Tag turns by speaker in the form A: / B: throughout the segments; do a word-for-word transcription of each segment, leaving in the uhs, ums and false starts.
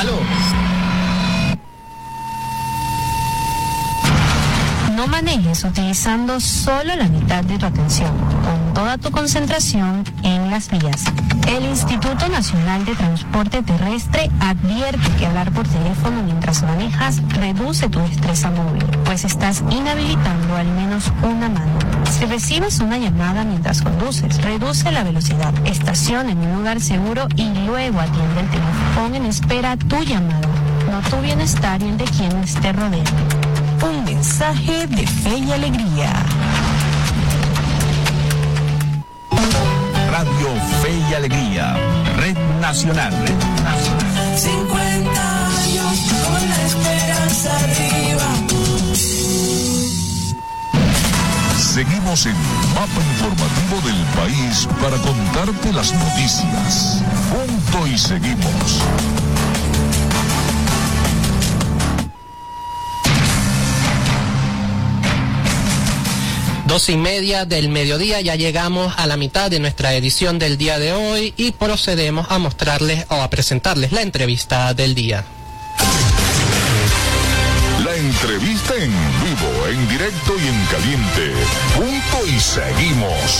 A: Aló.
B: No manejes utilizando solo la mitad de tu atención, con toda tu concentración en las vías. El Instituto Nacional de Transporte Terrestre advierte que hablar por teléfono mientras manejas reduce tu destreza móvil, pues estás inhabilitando al menos una mano. Si recibes una llamada mientras conduces, reduce la velocidad, estaciona en un lugar seguro y luego atiende el teléfono. Pon en espera tu llamada, no tu bienestar y el de quienes te rodean. Un mensaje de fe y alegría.
C: Radio Fe y Alegría, Red Nacional. Red Nacional.
D: cincuenta años con la esperanza arriba.
C: Seguimos en Mapa Informativo del País para contarte las noticias. Punto y seguimos.
A: Dos y media del mediodía, ya llegamos a la mitad de nuestra edición del día de hoy y procedemos a mostrarles o a presentarles la entrevista del día.
C: La entrevista en vivo, en directo y en caliente. Punto y seguimos.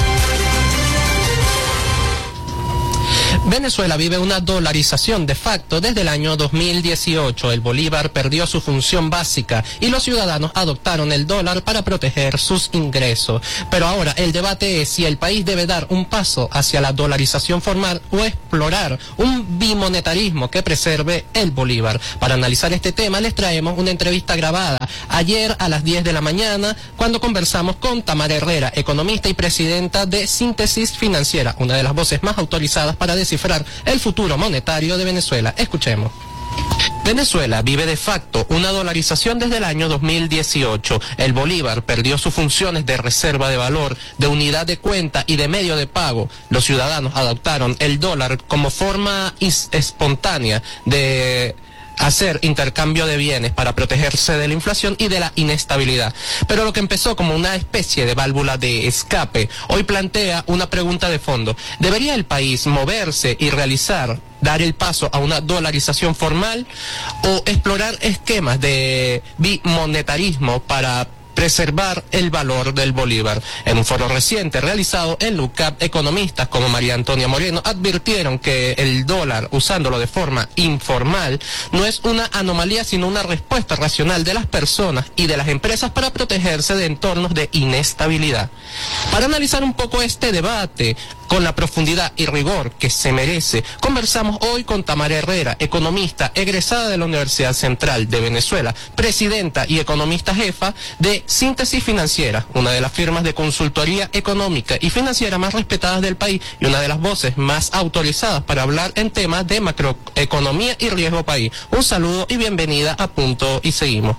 A: Venezuela vive una dolarización de facto desde el año dos mil dieciocho. El bolívar perdió su función básica y los ciudadanos adoptaron el dólar para proteger sus ingresos. Pero ahora el debate es si el país debe dar un paso hacia la dolarización formal o explorar un bimonetarismo que preserve el bolívar. Para analizar este tema les traemos una entrevista grabada ayer a las diez de la mañana cuando conversamos con Tamara Herrera, economista y presidenta de Síntesis Financiera, una de las voces más autorizadas para descifrar el futuro monetario de Venezuela. Escuchemos. Venezuela vive de facto una dolarización desde el año dos mil dieciocho. El bolívar perdió sus funciones de reserva de valor, de unidad de cuenta y de medio de pago. Los ciudadanos adoptaron el dólar como forma espontánea de hacer intercambio de bienes para protegerse de la inflación y de la inestabilidad. Pero lo que empezó como una especie de válvula de escape, hoy plantea una pregunta de fondo. ¿Debería el país moverse y realizar, dar el paso a una dolarización formal o explorar esquemas de bimonetarismo para preservar el valor del bolívar? En un foro reciente realizado en LUCAP, economistas como María Antonia Moreno advirtieron que el dólar, usándolo de forma informal, no es una anomalía sino una respuesta racional de las personas y de las empresas para protegerse de entornos de inestabilidad. Para analizar un poco este debate con la profundidad y rigor que se merece, conversamos hoy con Tamara Herrera, economista egresada de la Universidad Central de Venezuela, presidenta y economista jefa de Síntesis Financiera, una de las firmas de consultoría económica y financiera más respetadas del país y una de las voces más autorizadas para hablar en temas de macroeconomía y riesgo país. Un saludo y bienvenida a Punto y Seguimos.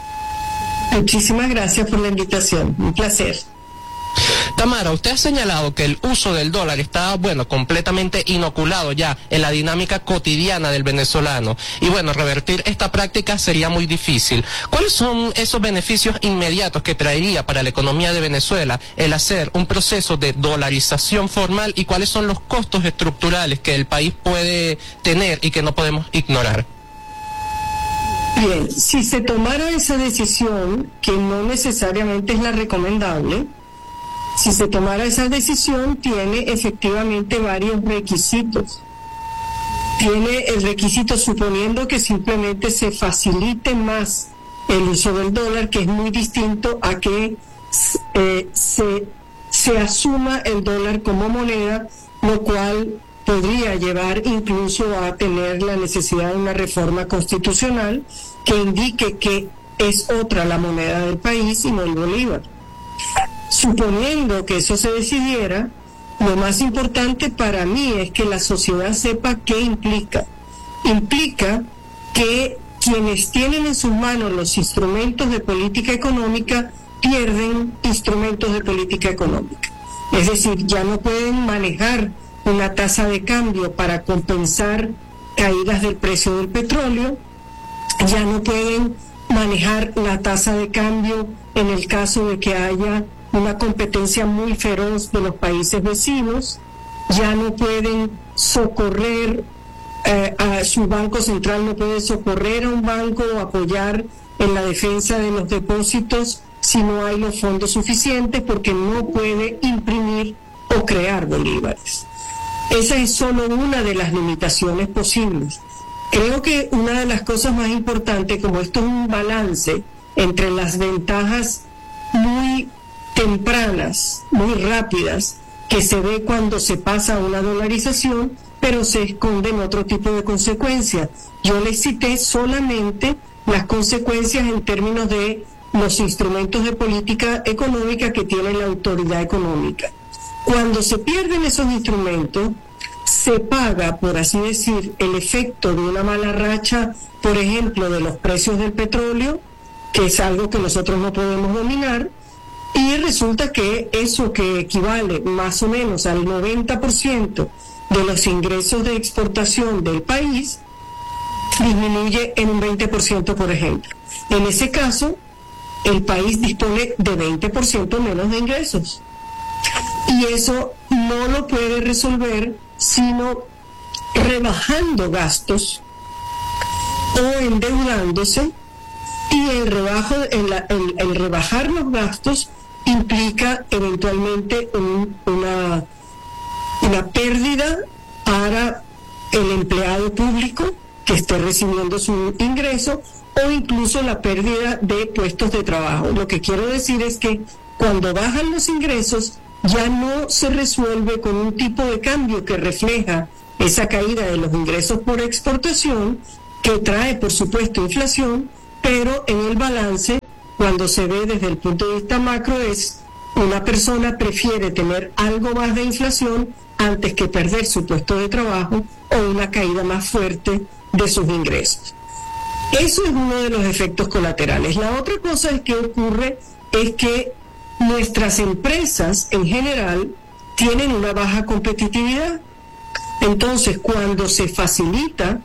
E: Muchísimas gracias por la invitación, un placer.
A: Tamara, usted ha señalado que el uso del dólar está, bueno, completamente inoculado ya en la dinámica cotidiana del venezolano. Y bueno, revertir esta práctica sería muy difícil. ¿Cuáles son esos beneficios inmediatos que traería para la economía de Venezuela el hacer un proceso de dolarización formal y cuáles son los costos estructurales que el país puede tener y que no podemos ignorar?
E: Bien, si se tomara esa decisión, que no necesariamente es la recomendable, si se tomara esa decisión, tiene efectivamente varios requisitos. Tiene el requisito suponiendo que simplemente se facilite más el uso del dólar, que es muy distinto a que eh, se, se asuma el dólar como moneda, lo cual podría llevar incluso a tener la necesidad de una reforma constitucional que indique que es otra la moneda del país y no el bolívar. Suponiendo que eso se decidiera, lo más importante para mí es que la sociedad sepa qué implica. Implica que quienes tienen en sus manos los instrumentos de política económica pierden instrumentos de política económica. Es decir, ya no pueden manejar una tasa de cambio para compensar caídas del precio del petróleo, ya no pueden manejar la tasa de cambio en el caso de que haya una competencia muy feroz de los países vecinos, ya no pueden socorrer eh, a su banco central no puede socorrer a un banco o apoyar en la defensa de los depósitos si no hay los fondos suficientes, porque no puede imprimir o crear bolívares. Esa es solo una de las limitaciones posibles. Creo que una de las cosas más importantes, como esto es un balance entre las ventajas muy tempranas, muy rápidas, que se ve cuando se pasa a una dolarización, pero se esconden otro tipo de consecuencias. Yo les cité solamente las consecuencias en términos de los instrumentos de política económica que tiene la autoridad económica. Cuando se pierden esos instrumentos, se paga, por así decir, el efecto de una mala racha, por ejemplo, de los precios del petróleo, que es algo que nosotros no podemos dominar, y resulta que eso, que equivale más o menos al noventa por ciento de los ingresos de exportación del país, disminuye en un veinte por ciento, por ejemplo. En ese caso, el país dispone de veinte por ciento menos de ingresos. Y eso no lo puede resolver sino rebajando gastos o endeudándose, y el, rebajo, el, el, el rebajar los gastos implica eventualmente un, una, una pérdida para el empleado público que esté recibiendo su ingreso, o incluso la pérdida de puestos de trabajo. Lo que quiero decir es que cuando bajan los ingresos, ya no se resuelve con un tipo de cambio que refleja esa caída de los ingresos por exportación, que trae, por supuesto, inflación, pero en el balance, cuando se ve desde el punto de vista macro, es una persona prefiere tener algo más de inflación antes que perder su puesto de trabajo o una caída más fuerte de sus ingresos. Eso es uno de los efectos colaterales. La otra cosa es que ocurre es que nuestras empresas en general tienen una baja competitividad. Entonces, cuando se facilita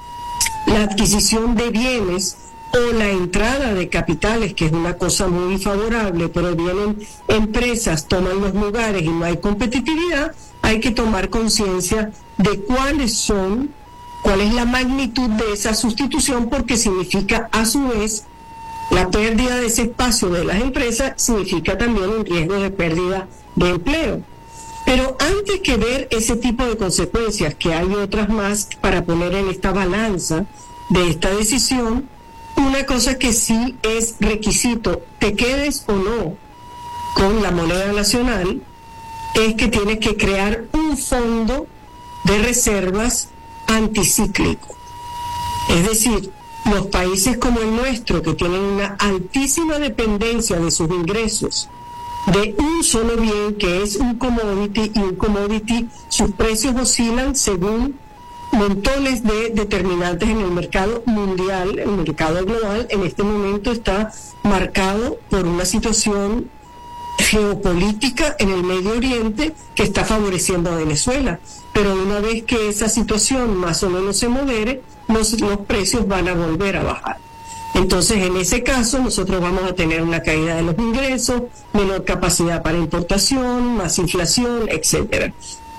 E: la adquisición de bienes o la entrada de capitales, que es una cosa muy favorable, pero vienen empresas, toman los lugares y no hay competitividad, hay que tomar conciencia de cuáles son, cuál es la magnitud de esa sustitución, porque significa a su vez la pérdida de ese espacio de las empresas, significa también un riesgo de pérdida de empleo. Pero antes que ver ese tipo de consecuencias, que hay otras más para poner en esta balanza de esta decisión, una cosa que sí es requisito, te quedes o no con la moneda nacional, es que tienes que crear un fondo de reservas anticíclico. Es decir, los países como el nuestro, que tienen una altísima dependencia de sus ingresos de un solo bien, que es un commodity, y un commodity, sus precios oscilan según montones de determinantes en el mercado mundial. El mercado global en este momento está marcado por una situación geopolítica en el Medio Oriente que está favoreciendo a Venezuela, pero una vez que esa situación más o menos se modere, los, los precios van a volver a bajar. Entonces, en ese caso, nosotros vamos a tener una caída de los ingresos, menor capacidad para importación, más inflación, etcétera.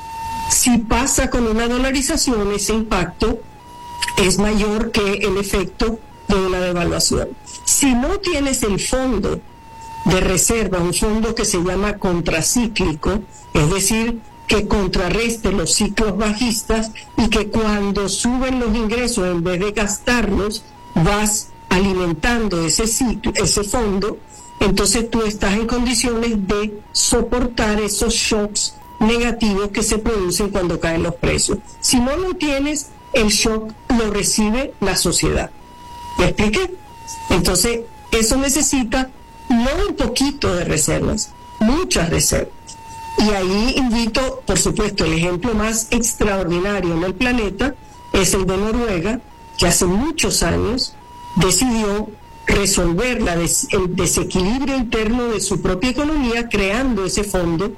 E: Si pasa con una dolarización, ese impacto es mayor que el efecto de una devaluación. Si no tienes el fondo de reserva, un fondo que se llama contracíclico, es decir, que contrarreste los ciclos bajistas, y que cuando suben los ingresos, en vez de gastarlos, vas alimentando ese ciclo, ese fondo, entonces tú estás en condiciones de soportar esos shocks negativos que se producen cuando caen los precios. Si no lo tienes, el shock lo recibe la sociedad. ¿Me expliqué? Entonces, eso necesita no un poquito de reservas, muchas reservas. Y ahí invito, por supuesto, el ejemplo más extraordinario en el planeta es el de Noruega, que hace muchos años decidió resolver la des- el desequilibrio interno de su propia economía creando ese fondo,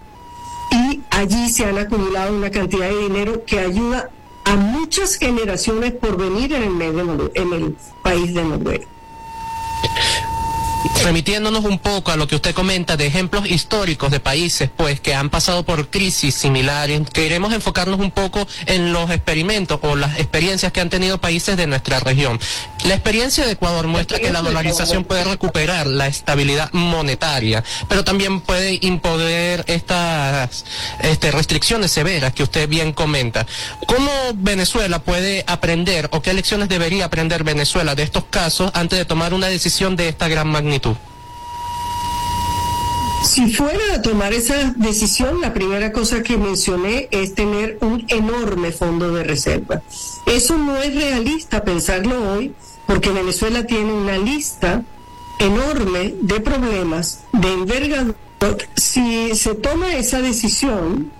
E: y allí se han acumulado una cantidad de dinero que ayuda a muchas generaciones por venir en el, medio, en el país de Noruega.
A: Remitiéndonos un poco a lo que usted comenta de ejemplos históricos de países pues que han pasado por crisis similares, queremos enfocarnos un poco en los experimentos o las experiencias que han tenido países de nuestra región. La experiencia de Ecuador muestra que la dolarización puede recuperar la estabilidad monetaria, pero también puede imponer estas este, restricciones severas que usted bien comenta. ¿Cómo Venezuela puede aprender o qué lecciones debería aprender Venezuela de estos casos antes de tomar una decisión de esta gran magnitud?
E: Si fuera a tomar esa decisión, la primera cosa que mencioné es tener un enorme fondo de reserva. Eso no es realista pensarlo hoy, porque Venezuela tiene una lista enorme de problemas de envergadura. Si se toma esa decisión,